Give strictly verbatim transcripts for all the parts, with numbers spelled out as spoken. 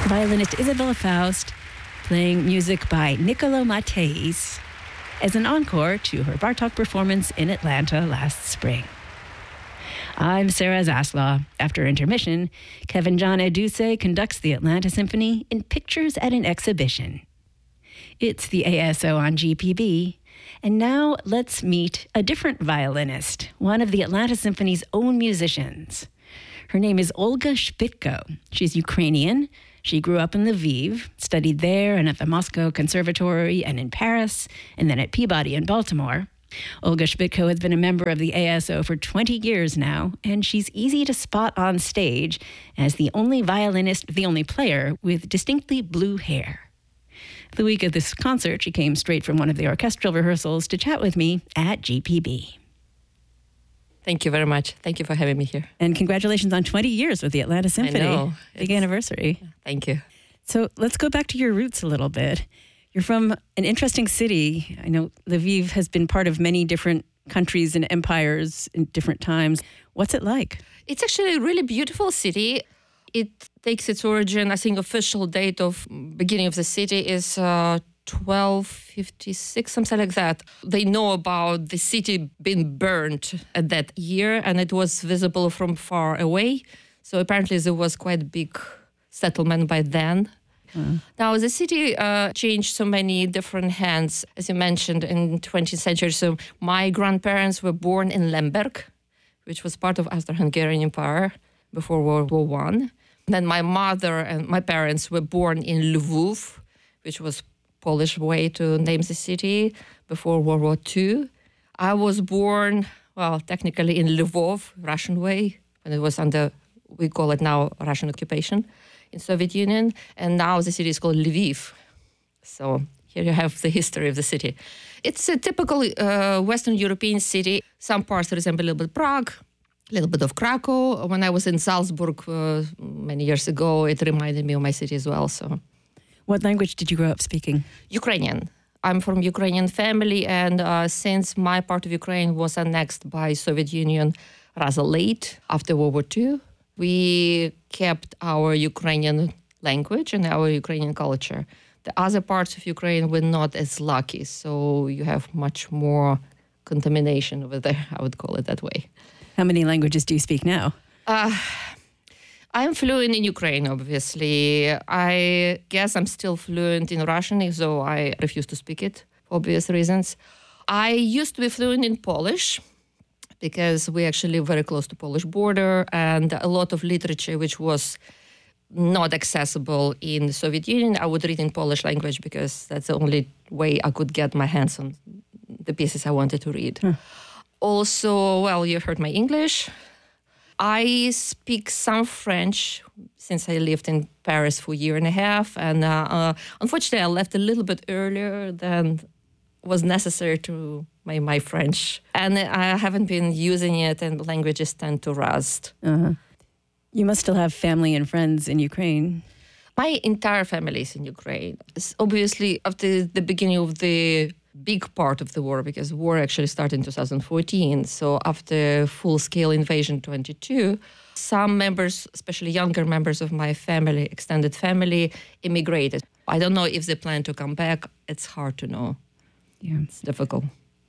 Violinist Isabella Faust playing music by Niccolo Matteis as an encore to her Bartók performance in Atlanta last spring. I'm Sarah Zaslaw. After intermission, Kevin John Eduse conducts the Atlanta Symphony in Pictures at an Exhibition. It's the A S O on G P B. And now let's meet a different violinist, one of the Atlanta Symphony's own musicians. Her name is Olga Shpitko. She's Ukrainian. She grew up in Lviv, studied there and at the Moscow Conservatory and in Paris, and then at Peabody in Baltimore. Olga Shpitko has been a member of the A S O for twenty years now, and she's easy to spot on stage as the only violinist, the only player with distinctly blue hair. The week of this concert, she came straight from one of the orchestral rehearsals to chat with me at G P B. Thank you very much. Thank you for having me here. And congratulations on twenty years with the Atlanta Symphony. I know. Big anniversary. Thank you. So let's go back to your roots a little bit. You're from an interesting city. I know Lviv has been part of many different countries and empires in different times. What's it like? It's actually a really beautiful city. It takes its origin, I think official date of beginning of the city is uh, twelve fifty-six, something like that. They know about the city being burned at that year, and it was visible from far away. So apparently there was quite a big settlement by then. Mm. Now, the city uh, changed so many different hands, as you mentioned, in twentieth century. So my grandparents were born in Lemberg, which was part of Austro-Hungarian Empire before World War One. Then my mother and my parents were born in Lwów, which was Polish way to name the city, before World War Two. I was born, well, technically in Lvov, Russian way, when it was under, we call it now Russian occupation in Soviet Union. And now the city is called Lviv. So here you have the history of the city. It's a typical uh, Western European city. Some parts resemble a little bit Prague, a little bit of Krakow. When I was in Salzburg uh, many years ago, it reminded me of my city as well. So, what language did you grow up speaking? Ukrainian. I'm from Ukrainian family, and uh, since my part of Ukraine was annexed by Soviet Union rather late after World War Two, we kept our Ukrainian language and our Ukrainian culture. The other parts of Ukraine were not as lucky, so you have much more contamination over there, I would call it that way. How many languages do you speak now? Uh, I'm fluent in Ukraine, obviously. I guess I'm still fluent in Russian, so I refuse to speak it for obvious reasons. I used to be fluent in Polish because we actually very close to Polish border, and a lot of literature which was not accessible in the Soviet Union, I would read in Polish language because that's the only way I could get my hands on the pieces I wanted to read. Hmm. Also, well, you heard my English. I speak some French since I lived in Paris for a year and a half. And uh, uh, unfortunately, I left a little bit earlier than was necessary to my, my French. And I haven't been using it, and languages tend to rust. Uh-huh. You must still have family and friends in Ukraine. My entire family is in Ukraine. It's obviously, after the beginning of the big part of the war, because war actually started in two thousand fourteen. So after full-scale invasion twenty-two, some members, especially younger members of my family, extended family, immigrated. I don't know if they plan to come back. It's hard to know. Yeah, it's difficult.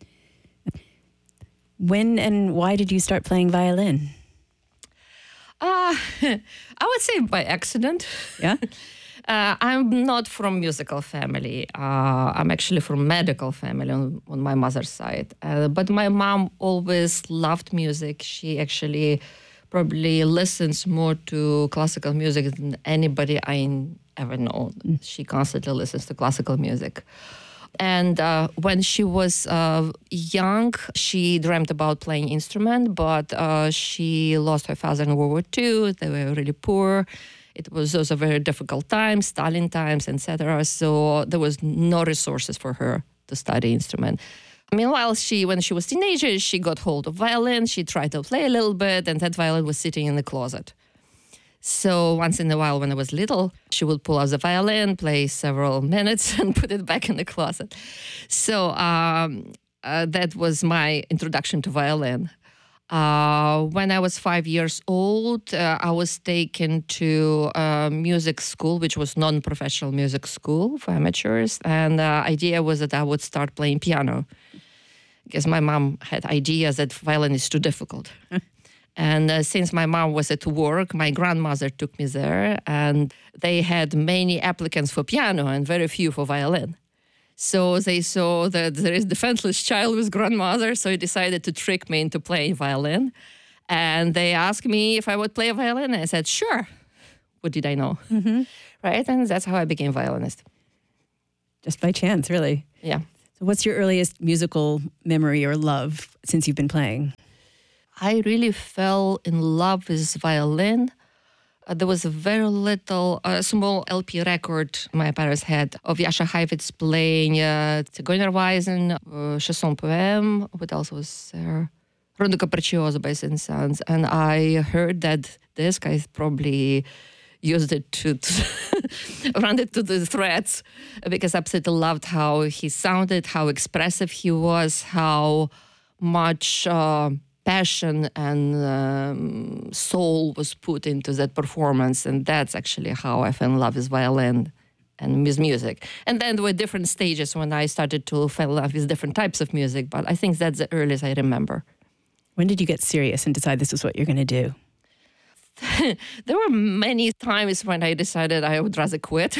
When and why did you start playing violin? Uh, I would say by accident. Yeah? Uh, I'm not from musical family. Uh, I'm actually from medical family on, on my mother's side. Uh, but my mom always loved music. She actually probably listens more to classical music than anybody I ever know. Mm. She constantly listens to classical music. And uh, when she was uh, young, she dreamt about playing instrument, but uh, she lost her father in World War Two. They were really poor. It was also very difficult times, Stalin times, et cetera. So there was no resources for her to study instrument. Meanwhile, she, when she was a teenager, she got hold of violin. She tried to play a little bit, and that violin was sitting in the closet. So once in a while, when I was little, she would pull out the violin, play several minutes, and put it back in the closet. So um, uh, that was my introduction to violin. Uh, when I was five years old, uh, I was taken to a music school, which was non-professional music school for amateurs. And the idea was that I would start playing piano because my mom had ideas that violin is too difficult. And uh, since my mom was at work, my grandmother took me there, and they had many applicants for piano and very few for violin. So they saw that there is defenseless child with grandmother, so he decided to trick me into playing violin. And they asked me if I would play a violin, and I said, sure. What did I know? Mm-hmm. Right? And that's how I became violinist. Just by chance, really. Yeah. So what's your earliest musical memory or love since you've been playing? I really fell in love with violin. Uh, there was a very little, uh, small L P record my parents had of Jascha Heifetz playing uh, Zigeunerweisen, uh, Chanson Poème. What else was there? Rondo Capriccioso by Saint-Saëns. And I heard that disc. I probably used it to, to run it to the threads because I absolutely loved how he sounded, how expressive he was, how much... Uh, passion and um, soul was put into that performance. And that's actually how I fell in love with violin and with music. And then there were different stages when I started to fall in love with different types of music. But I think that's the earliest I remember. When did you get serious and decide this is what you're going to do? There were many times when I decided I would rather quit.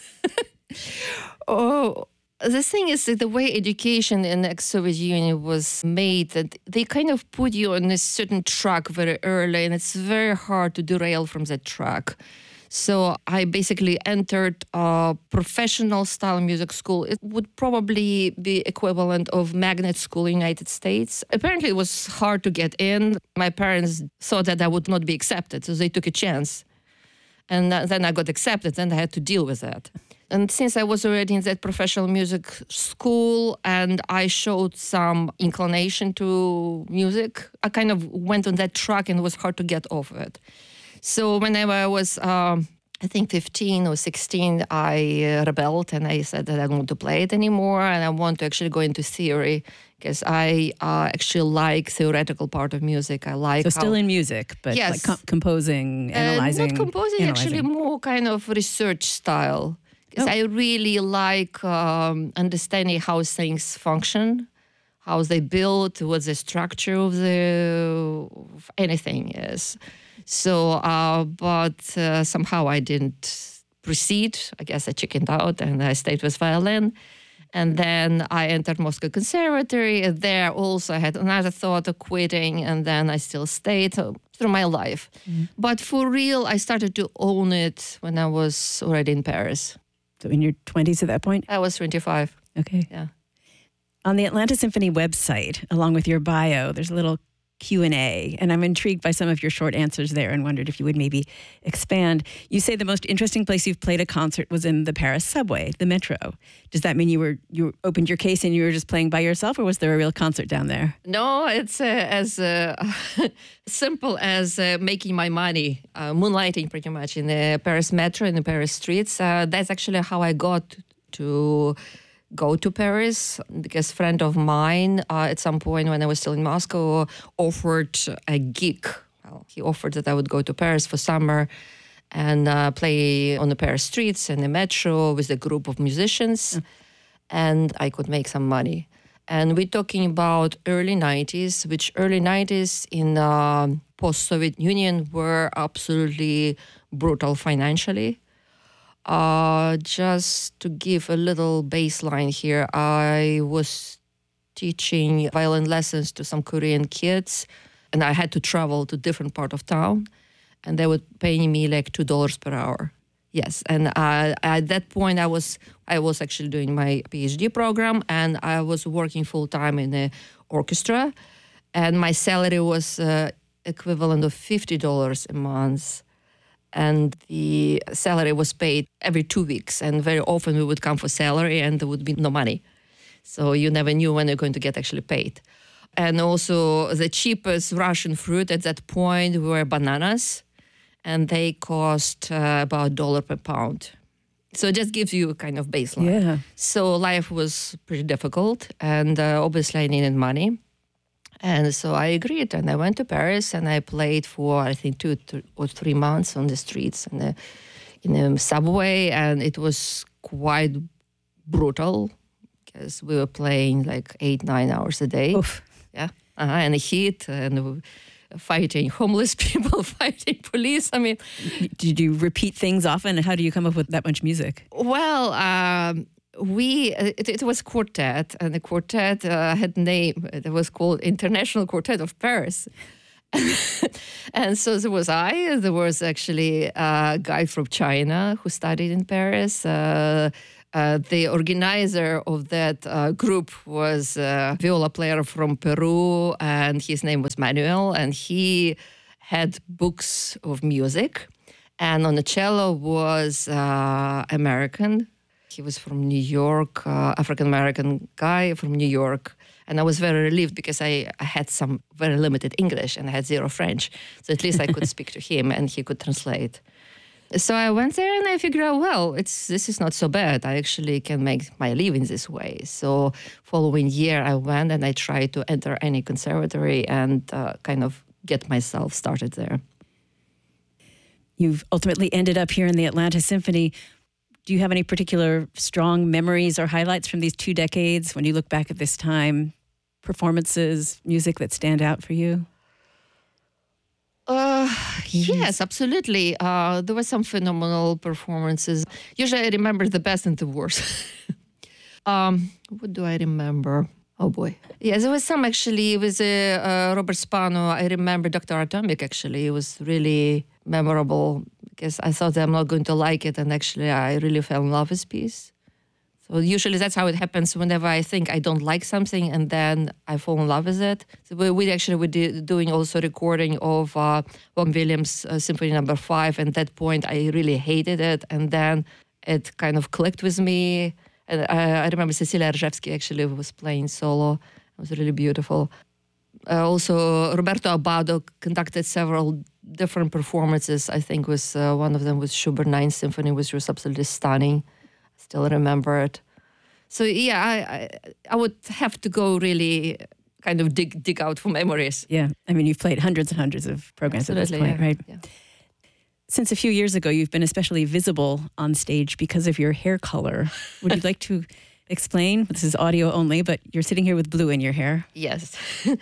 oh, The thing is that the way education in the ex-Soviet Union was made, that they kind of put you on a certain track very early, and it's very hard to derail from that track. So I basically entered a professional style music school. It would probably be equivalent of magnet school in the United States. Apparently it was hard to get in. My parents thought that I would not be accepted, so they took a chance. And then I got accepted, and I had to deal with that. And since I was already in that professional music school and I showed some inclination to music, I kind of went on that track and it was hard to get off of it. So whenever I was, um, I think fifteen or sixteen, I uh, rebelled and I said that I don't want to play it anymore and I want to actually go into theory because I uh, actually like theoretical part of music. I like So how, still in music, but yes. like com- composing, uh, analyzing. not composing, analyzing. actually more kind of research style. Because Oh. I really like um, understanding how things function, how they build, what the structure of the of anything is. So, uh, but uh, somehow I didn't proceed. I guess I chickened out and I stayed with violin. And then I entered Moscow Conservatory. And there also I had another thought of quitting, and then I still stayed through my life. Mm-hmm. But for real, I started to own it when I was already in Paris. So in your twenties at that point? I was twenty-five. Okay. Yeah. On the Atlanta Symphony website, along with your bio, there's a little Q and A, and I'm intrigued by some of your short answers there and wondered if you would maybe expand. You say the most interesting place you've played a concert was in the Paris subway, the metro. Does that mean you were you opened your case and you were just playing by yourself, or was there a real concert down there? No, it's uh, as uh, simple as uh, making my money, uh, moonlighting pretty much in the Paris metro, in the Paris streets. Uh, that's actually how I got to go to Paris, because a friend of mine uh, at some point when I was still in Moscow offered a gig. Well, he offered that I would go to Paris for summer and uh, play on the Paris streets and the metro with a group of musicians, mm. and I could make some money. And we're talking about early nineties, which early nineties in uh, post-Soviet Union were absolutely brutal financially. Uh, just to give a little baseline here, I was teaching violin lessons to some Korean kids, and I had to travel to different part of town, and they were paying me like two dollars per hour. Yes, and uh, at that point, I was I was actually doing my PhD program, and I was working full time in the orchestra, and my salary was uh, equivalent of fifty dollars a month. And the salary was paid every two weeks. And very often we would come for salary and there would be no money. So you never knew when you're going to get actually paid. And also the cheapest Russian fruit at that point were bananas. And they cost uh, about a dollar per pound. So it just gives you a kind of baseline. Yeah. So life was pretty difficult. And uh, obviously I needed money. And so I agreed, and I went to Paris, and I played for I think two th- or three months on the streets and the, in the subway, and it was quite brutal because we were playing like eight nine hours a day. Oof. Yeah, uh-huh, and the heat and fighting homeless people, fighting police. I mean, Did you repeat things often? And how do you come up with that much music? well. Um, We it, it was quartet, and the quartet uh, had name. It was called International Quartet of Paris, and so there was I. There was actually a guy from China who studied in Paris. Uh, uh, the organizer of that uh, group was a viola player from Peru, and his name was Manuel, and he had books of music. And on the cello was uh, American. He was from New York, uh, African-American guy from New York. And I was very relieved because I, I had some very limited English and I had zero French. So at least I could speak to him and he could translate. So I went there and I figured out, well, it's this is not so bad. I actually can make my living this way. So following year I went and I tried to enter any conservatory and uh, kind of get myself started there. You've ultimately ended up here in the Atlanta Symphony. Do you have any particular strong memories or highlights from these two decades when you look back at this time? Performances, music that stand out for you? Uh, yes, absolutely. Uh, there were some phenomenal performances. Usually I remember the best and the worst. um, what do I remember? Oh boy. Yeah, there was some actually. It was uh, uh, Robert Spano. I remember Doctor Atomic actually. It was really memorable because I thought I'm not going to like it, and actually I really fell in love with this piece. So usually that's how it happens whenever I think I don't like something, and then I fall in love with it. So we, we actually were do, doing also recording of uh, Vaughan Williams uh, Symphony Number Five. And at that point, I really hated it, and then it kind of clicked with me. And I, I remember Cecilia Rжevsky actually was playing solo. It was really beautiful. Uh, also, Roberto Abbado conducted several different performances. I think was uh, one of them was Schubert Ninth Symphony, which was absolutely stunning. I still remember it. So yeah, I, I I would have to go really kind of dig dig out for memories. Yeah, I mean, you've played hundreds and hundreds of programs Absolutely, at this point, yeah. right? Yeah. Since a few years ago, you've been especially visible on stage because of your hair color. Would you like to explain? This is audio only, but you're sitting here with blue in your hair. Yes.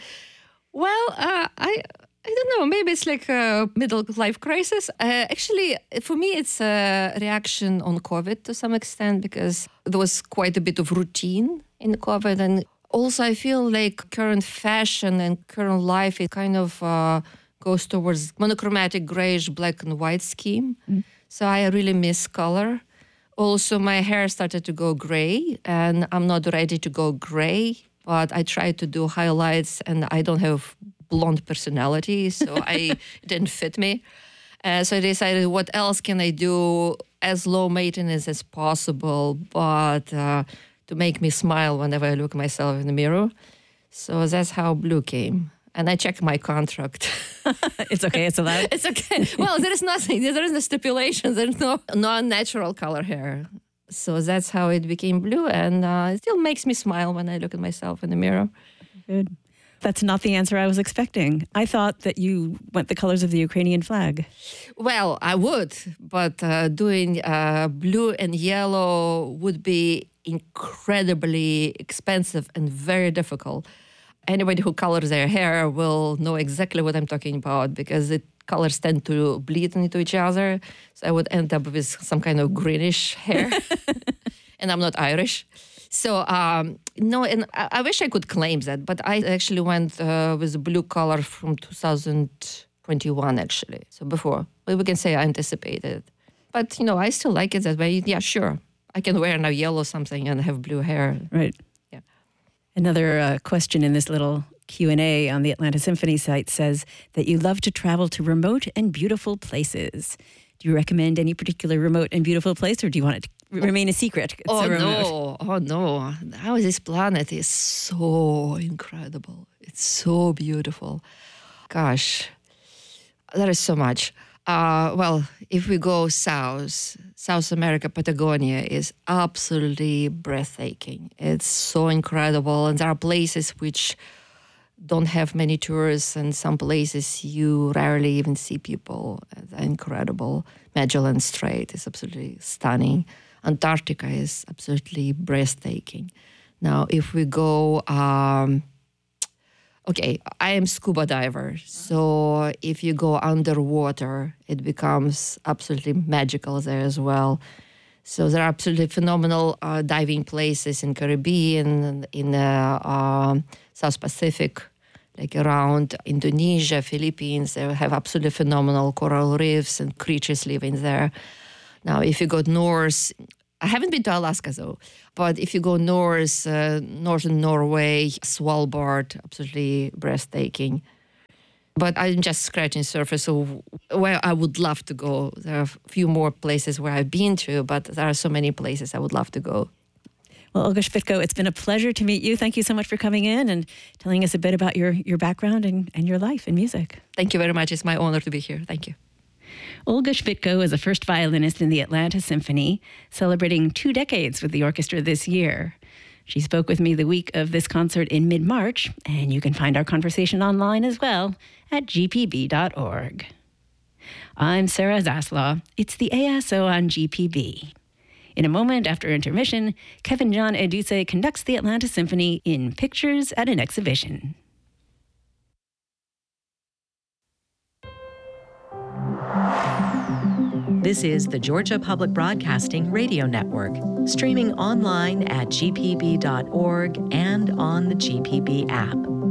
Well, uh, I I don't know. Maybe it's like a middle life crisis. Uh, actually, for me, it's a reaction on COVID to some extent because there was quite a bit of routine in COVID, and also I feel like current fashion and current life is kind of uh, goes towards monochromatic grayish black and white scheme. Mm. So I really miss color. Also, my hair started to go gray, and I'm not ready to go gray. But I tried to do highlights, and I don't have blonde personality, so I it didn't fit me. Uh, so I decided, what else can I do as low maintenance as possible, but uh, to make me smile whenever I look at myself in the mirror. So that's how blue came. And I checked my contract. It's okay, it's allowed? It's okay. Well, there is nothing. There is no stipulations. There's no non-natural color hair. So that's how it became blue. And uh, it still makes me smile when I look at myself in the mirror. Good. That's not the answer I was expecting. I thought that you went the colors of the Ukrainian flag. Well, I would, but uh, doing uh, blue and yellow would be incredibly expensive and very difficult. Anybody who colors their hair will know exactly what I'm talking about because the colors tend to bleed into each other. So I would end up with some kind of greenish hair. And I'm not Irish. So, um, no, and I, I wish I could claim that, but I actually went uh, with a blue color from two thousand twenty-one, actually. So before, well, we can say I anticipated. But, you know, I still like it that way. Yeah, sure. I can wear now yellow something and have blue hair. Right. Yeah. Another uh, question in this little Q and A on the Atlanta Symphony site says that you love to travel to remote and beautiful places. Do you recommend any particular remote and beautiful place, or do you want it to remain a secret? It's oh, so no. Oh, no. How this planet is so incredible. It's so beautiful. Gosh, there is so much. Uh, well, if we go south, South America, Patagonia is absolutely breathtaking. It's so incredible. And there are places which don't have many tourists, and some places you rarely even see people. They're incredible. Magellan Strait is absolutely stunning. Antarctica is absolutely breathtaking. Now, if we go, um, okay, I am scuba diver, so if you go underwater, it becomes absolutely magical there as well. So there are absolutely phenomenal uh, diving places in Caribbean, in the uh, South Pacific, like around Indonesia, Philippines. They have absolutely phenomenal coral reefs and creatures living there. Now, if you go north, I haven't been to Alaska though, but if you go north, uh, northern Norway, Svalbard, absolutely breathtaking. But I'm just scratching the surface of where I would love to go. There are a few more places where I've been to, but there are so many places I would love to go. Well, Olga Shvitko, it's been a pleasure to meet you. Thank you so much for coming in and telling us a bit about your, your background and, and your life in music. Thank you very much. It's my honor to be here. Thank you. Olga Shvitko is a first violinist in the Atlanta Symphony, celebrating two decades with the orchestra this year. She spoke with me the week of this concert in mid-March, and you can find our conversation online as well at g p b dot org. I'm Sarah Zaslaw. It's the A S O on G P B. In a moment after intermission, Kevin John Eduse conducts the Atlanta Symphony in Pictures at an Exhibition. This is the Georgia Public Broadcasting Radio Network, streaming online at g p b dot org and on the G P B app.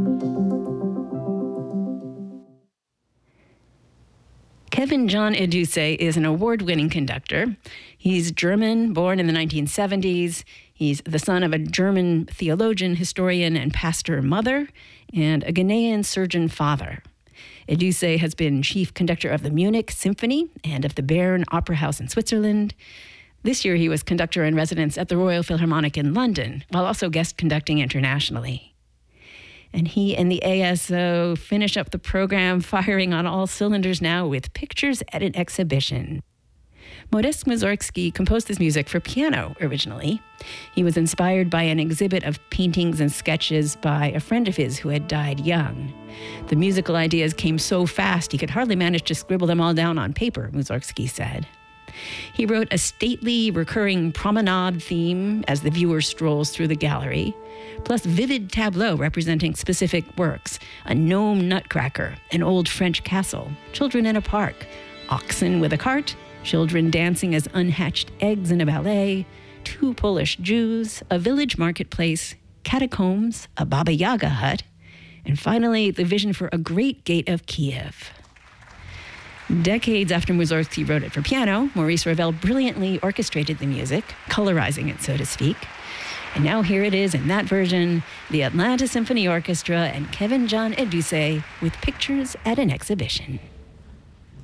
Kevin John Eduse is an award-winning conductor. He's German, born in the nineteen seventies. He's the son of a German theologian, historian, and pastor mother, and a Ghanaian surgeon father. Eduse has been chief conductor of the Munich Symphony and of the Bern Opera House in Switzerland. This year, he was conductor in residence at the Royal Philharmonic in London, while also guest conducting internationally. And he and the A S O finish up the program firing on all cylinders now with Pictures at an Exhibition. Modest Mussorgsky composed this music for piano originally. He was inspired by an exhibit of paintings and sketches by a friend of his who had died young. The musical ideas came so fast he could hardly manage to scribble them all down on paper, Mussorgsky said. He wrote a stately, recurring promenade theme as the viewer strolls through the gallery, plus vivid tableaux representing specific works, a gnome nutcracker, an old French castle, children in a park, oxen with a cart, children dancing as unhatched eggs in a ballet, two Polish Jews, a village marketplace, catacombs, a Baba Yaga hut, and finally the vision for a great gate of Kiev. Decades after Mussorgsky wrote it for piano, Maurice Ravel brilliantly orchestrated the music, colorizing it, so to speak. And now here it is in that version, the Atlanta Symphony Orchestra and Kevin John Eduse with Pictures at an Exhibition.